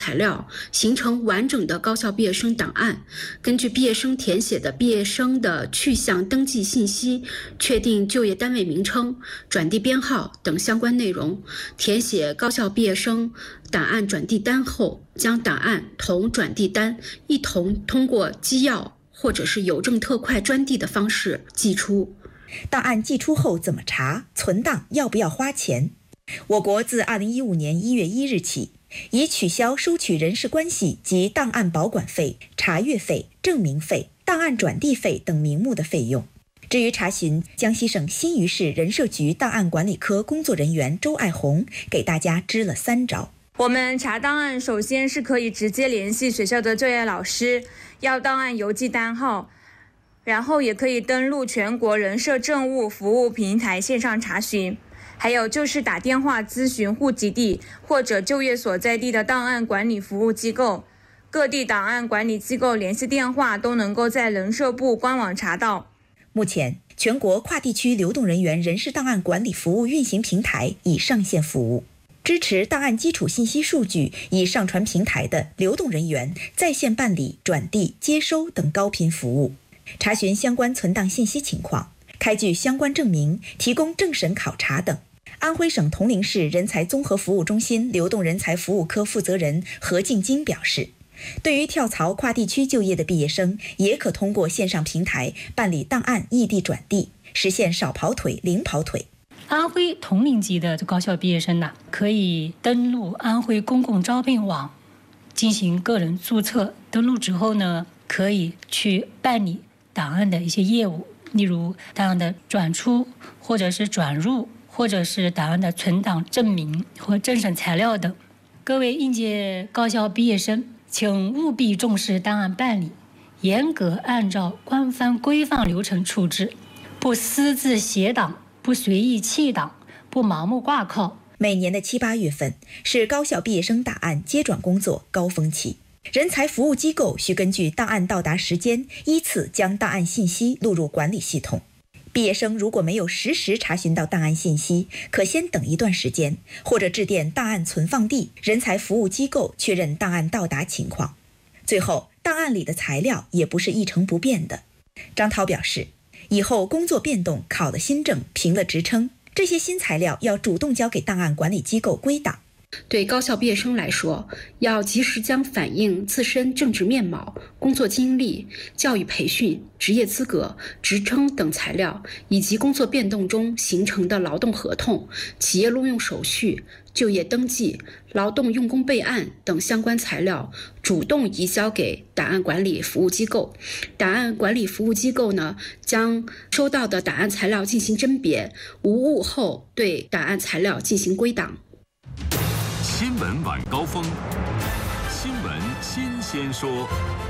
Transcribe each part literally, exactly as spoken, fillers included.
材料，形成完整的高校毕业生档案。根据毕业生填写的毕业生的去向登记信息，确定就业单位名称、转递编号等相关内容。填写高校毕业生档案转递单后，将档案同转递单一同通过机要或者是邮政特快专递的方式寄出。 档案寄出后怎么查？存档要不要花钱？我国自二零一五年一月一日起，已取消收取人事关系及档案保管费、查阅费、证明费、档案转递费等名目的费用。至于查询，江西省新余市人社局档案管理科工作人员周爱红给大家支了三招。 我们查档案，首先是可以直接联系学校的就业老师，要档案邮寄单号，然后也可以登录全国人社政务服务平台线上查询。还有就是打电话咨询户籍地或者就业所在地的档案管理服务机构，各地档案管理机构联系电话都能够在人社部官网查到。 目前，全国跨地区流动人员人事档案管理服务运行平台已上线服务，支持档案基础信息数据已上传平台的流动人员在线办理、转递、接收等高频服务，查询相关存档信息情况，开具相关证明，提供政审考察等。安徽省铜陵市人才综合服务中心流动人才服务科负责人何静金表示，对于跳槽跨地区就业的毕业生，也可通过线上平台办理档案异地转递，实现少跑腿、零跑腿。 安徽铜陵级的高校毕业生呢，可以登录安徽公共招聘网进行个人注册。登录之后呢，可以去办理档案的一些业务，例如档案的转出或者是转入，或者是档案的存档证明和政审材料等。各位应届高校毕业生，请务必重视档案办理，严格按照官方规范流程处置，不私自写档，不随意弃档，不盲目挂靠。 每年的七八月份是高校毕业生档案接转工作高峰期，人才服务机构需根据档案到达时间，依次将档案信息录入管理系统。毕业生如果没有实时查询到档案信息，可先等一段时间，或者致电档案存放地人才服务机构确认档案到达情况。最后，档案里的材料也不是一成不变的。张涛表示，以后工作变动、考了新证、评了职称，这些新材料要主动交给档案管理机构归档。 对高校毕业生来说，要及时将反映自身政治面貌、工作经历、教育培训、职业资格、职称等材料，以及工作变动中形成的劳动合同、企业录用手续、就业登记、劳动用工备案等相关材料，主动移交给档案管理服务机构。档案管理服务机构呢，将收到的档案材料进行甄别，无误后对档案材料进行归档。 新闻晚高峰，新闻新鲜说。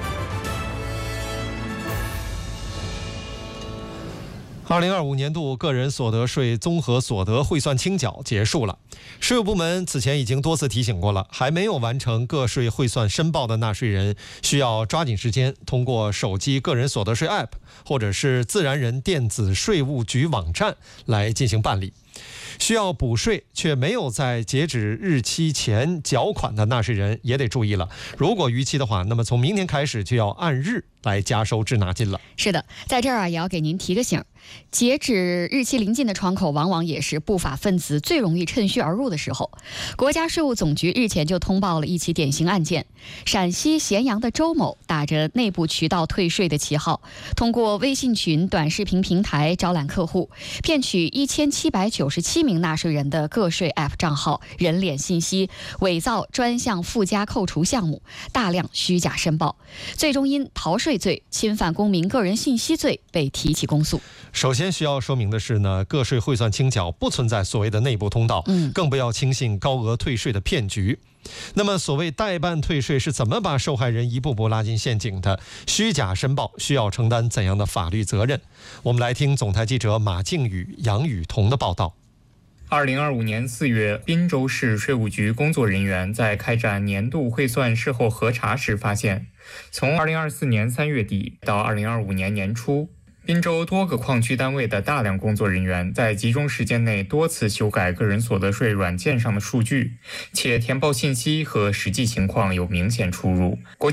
二零二五年度个人所得税综合所得汇算清缴结束了，税务部门此前已经多次提醒过了，还没有完成个税汇算申报的纳税人，需要抓紧时间，通过手机个人所得税 App 或者是自然人电子税务局网站来进行办理。需要补税却没有在截止日期前缴款的纳税人也得注意了，如果逾期的话，那么从明天开始就要按日来加收滞纳金了。 是的，在这儿啊也要给您提个醒，截止日期临近的窗口往往也是不法分子最容易趁虚而入的时候。国家税务总局日前就通报了一起典型案件，陕西咸阳的周某打着内部渠道退税的旗号，通过微信群、短视频平台招揽客户，骗取一千七百九十七名纳税人的个税 App 账号、人脸信息，伪造专项附加扣除项目，大量虚假申报，最终因逃税罪、侵犯公民个人信息罪被提起公诉。 首先需要说明的是呢，个税汇算清缴不存在所谓的内部通道，嗯，更不要轻信高额退税的骗局。那么所谓代办退税是怎么把受害人一步步拉进陷阱的？虚假申报需要承担怎样的法律责任？我们来听总台记者马静宇、杨雨桐的报道。 二零二五年四月，滨州市税务局工作人员在开展年度汇算事后核查时发现，从二零二四年三月底到二零二五年年初， 滨州多个矿区单位的大量工作人员在集中时间内多次修改个人所得税软件上的数据，且填报信息和实际情况有明显出入。国